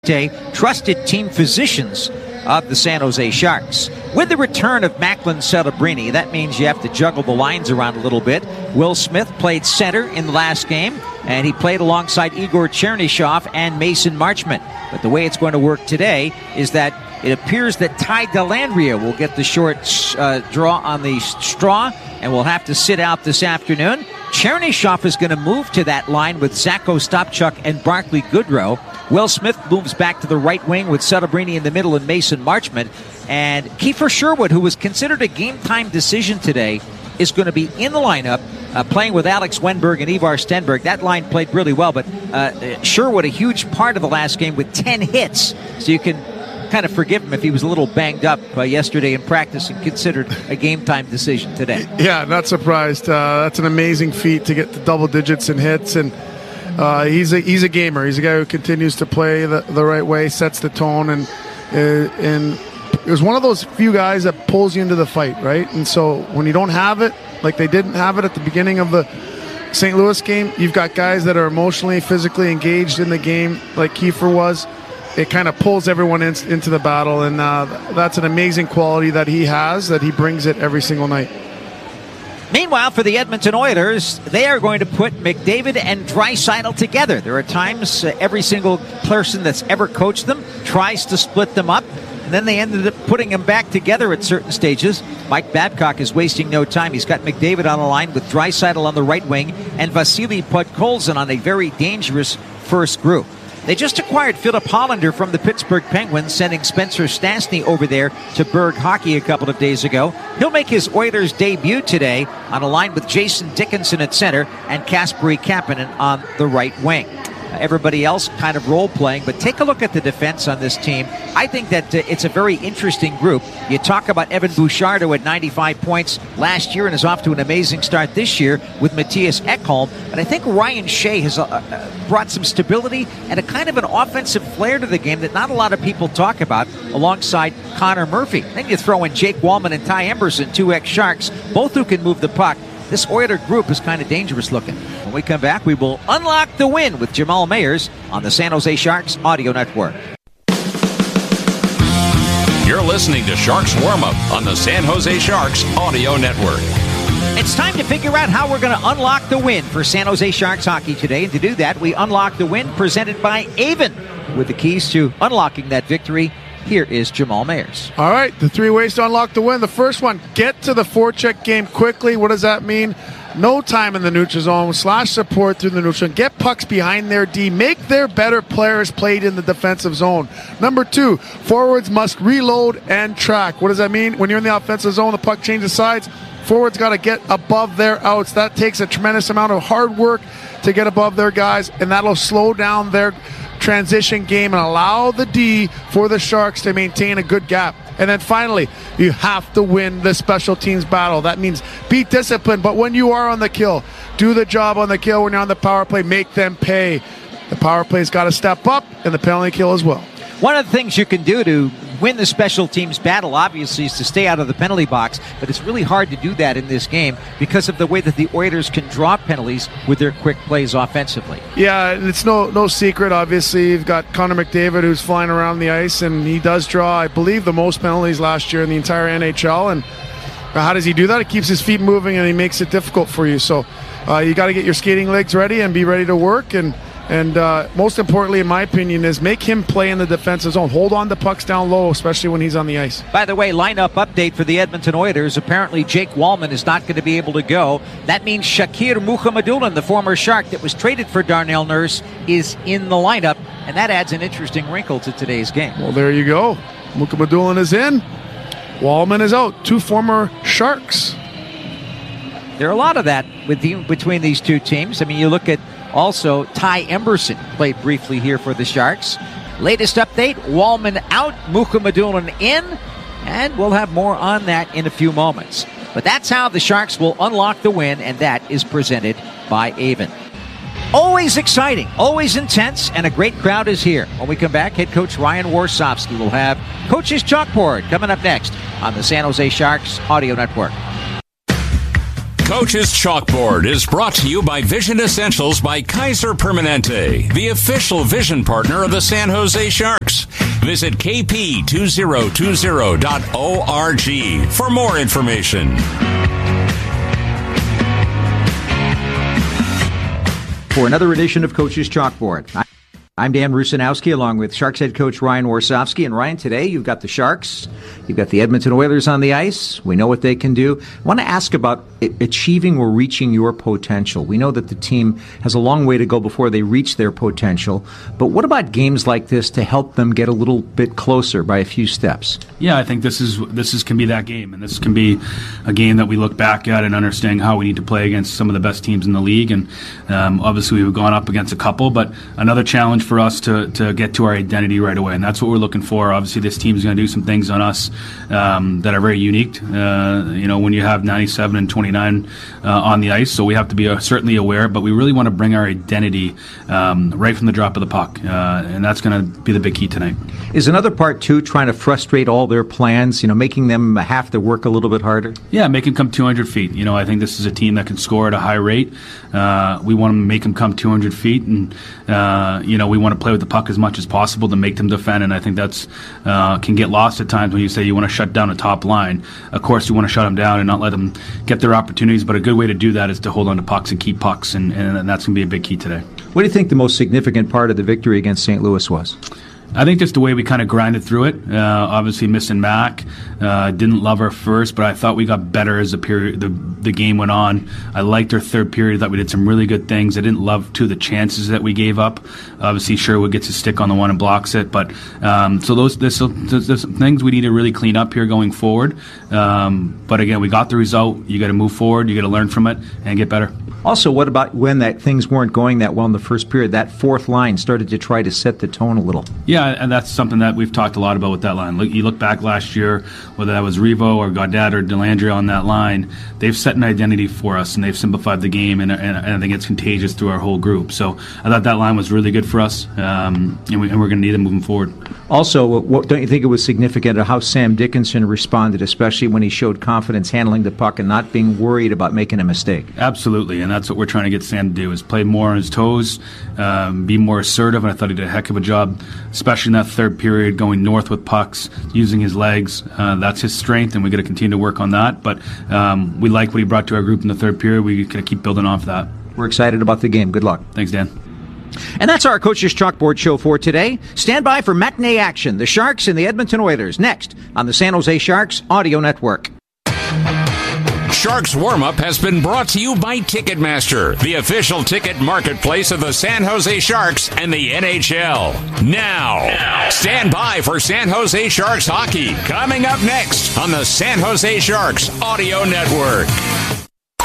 Trusted team physicians of the San Jose Sharks. With the return of Macklin Celebrini, that means you have to juggle the lines around a little bit. Will Smith played center in the last game, and he played alongside Igor Chernyshov and Mason Marchment. But the way it's going to work today is that it appears that Ty Dellandrea will get the short draw on the straw and will have to sit out this afternoon. Chernyshov is going to move to that line with Zach Ostapchuk and Barclay Goodrow. Will Smith moves back to the right wing with Celebrini in the middle and Mason Marchment. And Kiefer Sherwood, who was considered a game-time decision today, is going to be in the lineup, playing with Alex Wenberg and Ivar Stenberg. That line played really well, but Sherwood, a huge part of the last game with 10 hits. So you can kind of forgive him if he was a little banged up yesterday in practice and considered a game-time decision today. Yeah, not surprised. That's an amazing feat to get to double digits in hits, and he's a gamer. He's a guy who continues to play the right way, sets the tone, and it was one of those few guys that pulls you into the fight, right? And so when you don't have it, like they didn't have it at the beginning of the St. Louis game, you've got guys that are emotionally, physically engaged in the game, like Kiefer was. It kind of pulls everyone into the battle, and that's an amazing quality that he has, that he brings it every single night. Meanwhile, for the Edmonton Oilers, they are going to put McDavid and Draisaitl together. There are times every single person that's ever coached them tries to split them up, and then they ended up putting them back together at certain stages. Mike Babcock is wasting no time. He's got McDavid on the line with Draisaitl on the right wing and Vasily Podkolzin on a very dangerous first group. They just acquired Philip Hollander from the Pittsburgh Penguins, sending Spencer Stastny over there to Berg Hockey a couple of days ago. He'll make his Oilers debut today on a line with Jason Dickinson at center and Kasperi Kapanen on the right wing. Everybody else kind of role-playing, but take a look at the defense on this team. I think that it's a very interesting group. You talk about Evan Bouchard, who had 95 points last year and is off to an amazing start this year with Matthias Ekholm, but I think Ryan Shea has brought some stability and a kind of an offensive flair to the game that not a lot of people talk about, alongside Connor Murphy. Then you throw in Jake Wallman and Ty Emberson, two ex-Sharks, both who can move the puck. This Oiler group is kind of dangerous looking. When we come back, we will unlock the win with Jamal Mayers on the San Jose Sharks Audio Network. You're listening to Sharks Warm-Up on the San Jose Sharks Audio Network. It's time to figure out how we're going to unlock the win for San Jose Sharks hockey today. And to do that, we unlock the win presented by Avon. With the keys to unlocking that victory, here is Jamal Mayers. All right, the 3 ways to unlock the win. The first one, get to the forecheck game quickly. What does that mean? No time in the neutral zone. Slash support through the neutral zone. Get pucks behind their D. Make their better players played in the defensive zone. Number 2, forwards must reload and track. What does that mean? When you're in the offensive zone, the puck changes sides. Forwards got to get above their outs. That takes a tremendous amount of hard work to get above their guys, and that'll slow down their transition game and allow the D for the Sharks to maintain a good gap. And then finally, you have to win the special teams battle. That means be disciplined, but when you are on the kill, do the job on the kill. When you're on the power play, make them pay. The power play's got to step up, and the penalty kill as well. One of the things you can do to win the special teams battle, obviously, is to stay out of the penalty box, but it's really hard to do that in this game because of the way that the Oilers can draw penalties with their quick plays offensively. Yeah, it's no secret, obviously. You've got Connor McDavid, who's flying around the ice, and he does draw, I believe, the most penalties last year in the entire NHL. And how does he do that? He keeps his feet moving, and he makes it difficult for you. So you got to get your skating legs ready and be ready to work. And most importantly, in my opinion, is make him play in the defensive zone. Hold on to pucks down low, especially when he's on the ice. By the way, lineup update for the Edmonton Oilers. Apparently, Jake Wallman is not going to be able to go. That means Shakir Mukhamadullin, the former Shark that was traded for Darnell Nurse, is in the lineup, and that adds an interesting wrinkle to today's game. Well, there you go. Mukhamadullin is in. Wallman is out. 2 former Sharks. There are a lot of that between these two teams. I mean, you look at also Ty Emberson played briefly here for the Sharks. Latest update, Wallman out, Mukhamadullin in, and we'll have more on that in a few moments. But that's how the Sharks will unlock the win, and that is presented by Avon. Always exciting, always intense, and a great crowd is here. When we come back, head coach Ryan Warsofsky will have Coach's Chalkboard coming up next on the San Jose Sharks Audio Network. Coach's Chalkboard is brought to you by Vision Essentials by Kaiser Permanente, the official vision partner of the San Jose Sharks. Visit kp2020.org for more information. For another edition of Coach's Chalkboard, I'm Dan Rusanowski along with Sharks head coach Ryan Warsofsky. And Ryan, today you've got the Sharks, you've got the Edmonton Oilers on the ice. We know what they can do. I want to ask about achieving or reaching your potential. We know that the team has a long way to go before they reach their potential. But what about games like this to help them get a little bit closer by a few steps? Yeah, I think this can be that game, and this can be a game that we look back at and understand how we need to play against some of the best teams in the league. And obviously we've gone up against a couple, but another challenge for us to get to our identity right away, and that's what we're looking for. Obviously, this team is going to do some things on us that are very unique. When you have 97 and 29 on the ice, so we have to be certainly aware, but we really want to bring our identity right from the drop of the puck, and that's going to be the big key tonight. Is another part, too, trying to frustrate all their plans, making them have to work a little bit harder? Yeah, make them come 200 feet. I think this is a team that can score at a high rate. We want to make them come 200 feet, and, we want to play with the puck as much as possible to make them defend, and I think that's can get lost at times when you say you want to shut down a top line. Of course, you want to shut them down and not let them get their opportunities, but a good way to do that is to hold on to pucks and keep pucks, and that's going to be a big key today. What do you think the most significant part of the victory against St. Louis was? I think just the way we kind of grinded through it. Obviously missing Mac. Didn't love our first, but I thought we got better as the game went on. I liked our third period. I thought we did some really good things. I didn't love the chances that we gave up. Obviously Sherwood gets a stick on the one and blocks it, but so there's some things we need to really clean up here going forward. But again, we got the result. You got to move forward. You got to learn from it and get better. Also, what about when things weren't going that well in the first period? That fourth line started to try to set the tone a little. Yeah, and that's something that we've talked a lot about with that line. You look back last year, whether that was Revo or Gaudette or Delandria on that line, they've set an identity for us, and they've simplified the game, and I think it's contagious through our whole group. So I thought that line was really good for us, and we're going to need it moving forward. Also, don't you think it was significant how Sam Dickinson responded, especially when he showed confidence handling the puck and not being worried about making a mistake? Absolutely, and that's what we're trying to get Sam to do, is play more on his toes, be more assertive, and I thought he did a heck of a job, especially in that third period, going north with pucks, using his legs. That's his strength, and we're going to continue to work on that, but we like what he brought to our group in the third period. We're going to keep building off that. We're excited about the game. Good luck. Thanks, Dan. And that's our Coach's Chalkboard show for today. Stand by for matinee action. The Sharks and the Edmonton Oilers next on the San Jose Sharks Audio Network. Sharks Warm-Up has been brought to you by Ticketmaster, the official ticket marketplace of the San Jose Sharks and the NHL. Now, stand by for San Jose Sharks hockey coming up next on the San Jose Sharks Audio Network.